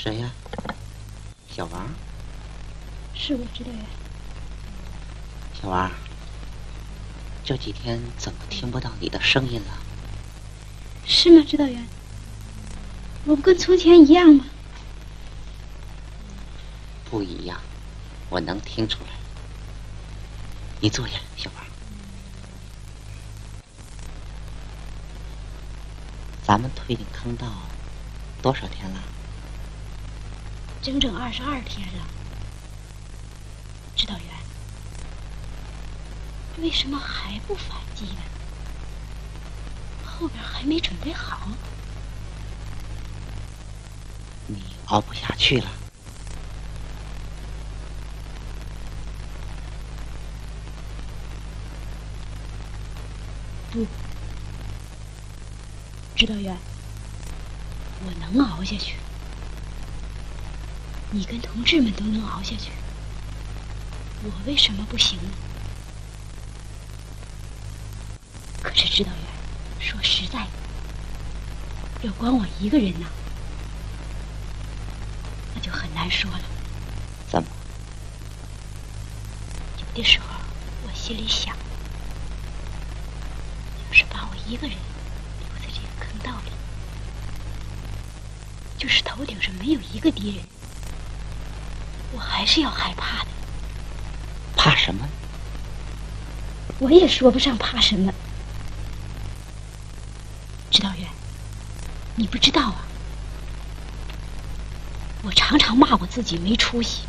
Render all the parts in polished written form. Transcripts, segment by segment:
谁呀？小王？ 是我，指导员。 小王，这几天怎么听不到你的声音了？ 是吗，指导员？我不跟从前一样吗？ 不一样，我能听出来。你坐下，小王。咱们推进坑道多少天了？ 整整22天了。指导员，为什么还不反击呢？后边还没准备好。 你熬不下去了？ 不，指导员，我能熬下去。你跟同志们都能熬下去，我为什么不行呢？可是指导员，说实在的，要光我一个人呢，那就很难说了。 怎么？ 有的时候我心里想，要是把我一个人留在这个坑道里，就是头顶上没有一个敌人，我还是要害怕的。 怕什么？ 我也说不上怕什么。指导员，你不知道啊，我常常骂我自己没出息。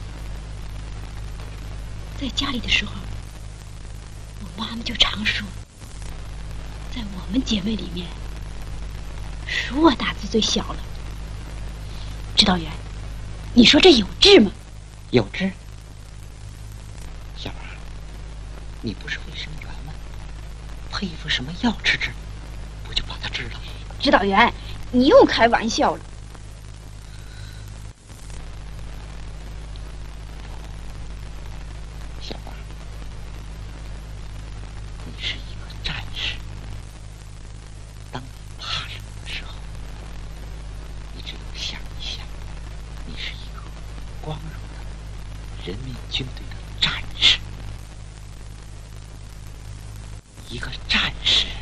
在家里的时候，我妈妈就常说，在我们姐妹里面，属我胆子最小了。指导员，你说这有治吗？ 有治。小王，你不是卫生员吗？配服什么药吃，不就把它治了？ 指导员，你又开玩笑了。 小王，你是一个战士。当你怕什么的时候，你只有想一想，你是一个光荣的人民军队的战士。一个战士